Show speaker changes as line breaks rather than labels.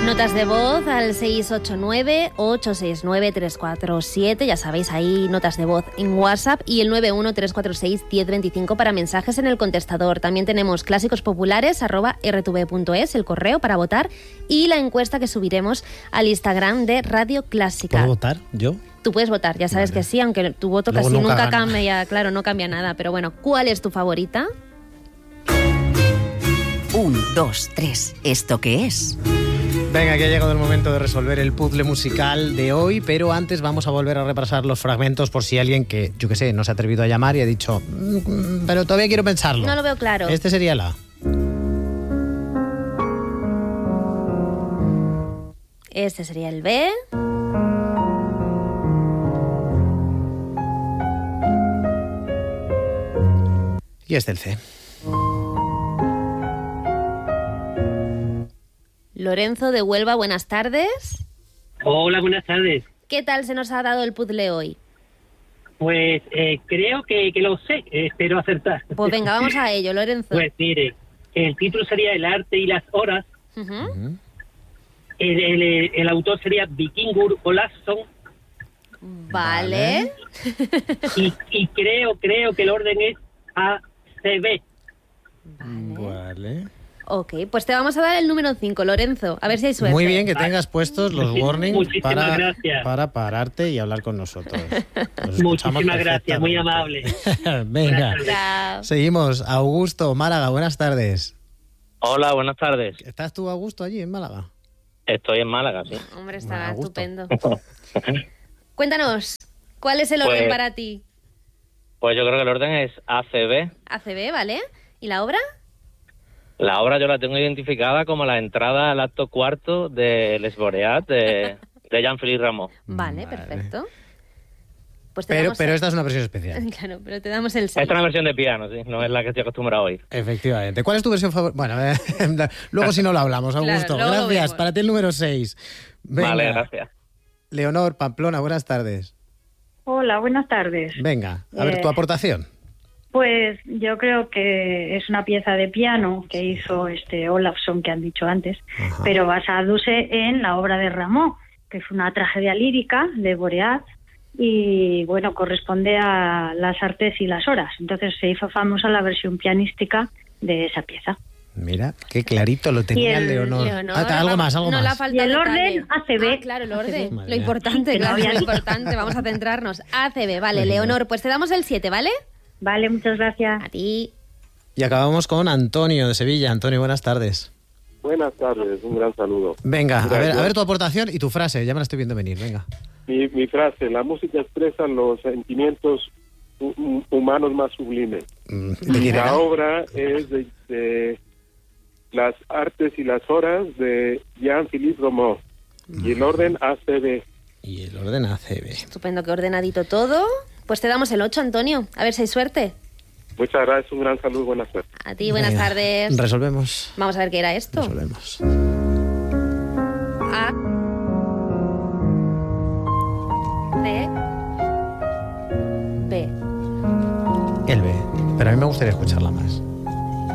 Notas de voz al 689-869-347. Ya sabéis, ahí notas de voz en WhatsApp y el 913461025 para mensajes en el contestador. También tenemos clásicosPopulares@rtv.es, el correo para votar, y la encuesta que subiremos al Instagram de Radio Clásica.
¿Puedo votar yo?
Tú puedes votar, ya sabes que sí, aunque tu voto
Luego
casi
nunca
nunca
gana.
cambia, claro, no cambia nada. Pero bueno, ¿cuál es tu favorita?
1, 2, 3. ¿Esto qué es?
Venga, que ha llegado el momento de resolver el puzzle musical de hoy, pero antes vamos a volver a repasar los fragmentos por si alguien que, yo qué sé, no se ha atrevido a llamar y ha dicho, pero todavía quiero pensarlo.
No lo veo claro.
Este sería la A.
Este sería el B.
Y este el C.
Lorenzo de Huelva, buenas tardes.
Hola, buenas tardes.
¿Qué tal se nos ha dado el puzzle hoy?
Pues creo que lo sé, espero acertar.
Pues venga, vamos a ello, Lorenzo.
Pues mire, el título sería El arte y las horas,
Ujú.
el autor sería Vikingur Olason
Vale.
y creo que el orden es ACB.
Vale.
Ok, pues te vamos a dar el número 5, Lorenzo. A ver si hay suerte.
Muy bien que tengas puestos los warnings
Muchísimas gracias.
para pararte y hablar con nosotros. Nos escuchamos
Muchísimas gracias, muy
perfectamente.
amable.
Venga,
Chao.
seguimos. Augusto, Málaga, buenas tardes.
Hola, buenas tardes.
¿Estás tú, Augusto, allí en Málaga?
Estoy en Málaga, sí.
Hombre,
Me
está
da gusto.
estupendo. Cuéntanos, ¿cuál es el orden
Pues-
para ti?
Pues yo creo que el orden es ACB.
ACB, ¿vale? ¿Y la obra?
La obra yo la tengo identificada como la entrada al acto cuarto de Les Boreats de Jean-Philippe Rameau.
Vale,
Vale.
perfecto. Pues te
Pero
damos
esta es una versión especial.
Claro, pero te damos el 6.
Esta es una versión de piano, sí, no es la que estoy acostumbrado a oír.
Efectivamente. ¿Cuál es tu versión favorita? Bueno, luego si no lo hablamos, Augusto.
Claro, luego lo
Gracias.
vemos.
Para ti el número 6.
Vale, gracias.
Leonor, Pamplona, buenas tardes.
Hola, buenas tardes.
Venga, a ver tu aportación.
Pues yo creo que es una pieza de piano que hizo Olafsson, que han dicho antes,
Ajá.
pero basándose en la obra de Rameau, que es una tragedia lírica de Boreat y, bueno, corresponde a las artes y las horas. Entonces se hizo famosa la versión pianística de esa pieza.
Mira, qué clarito lo tenía
Y el
Leonor.
Leonor,
Algo más, algo
no le ha
más.
faltado
Y el
detalle.
orden ACB.
Ah, claro, el orden.
Madre
Lo
mía.
importante,
Que no
claro,
había
lo
dicho.
importante. Vamos a centrarnos. ACB, vale,
Venga.
Leonor. Pues te damos el 7, ¿vale?
Vale, muchas gracias.
A ti.
Y acabamos con Antonio de Sevilla. Antonio, buenas tardes.
Buenas tardes, un gran saludo.
Venga,
Mira,
a
yo-
ver tu aportación y tu frase. Ya me la estoy viendo venir, venga.
Mi frase, la música expresa los sentimientos humanos más sublimes.
¿De quién
La
era?
obra es de las artes y las horas de Jean-Philippe Rameau. Y el orden ACB.
Y el orden ACB.
Estupendo, que ordenadito todo. Pues te damos el 8, Antonio. A ver si hay suerte.
Muchas gracias, un gran saludo, buenas tardes.
A ti, buenas
Venga,
tardes.
Resolvemos.
Vamos a ver qué era esto.
Resolvemos.
A. C. B.
El B. Pero a mí me gustaría escucharla más.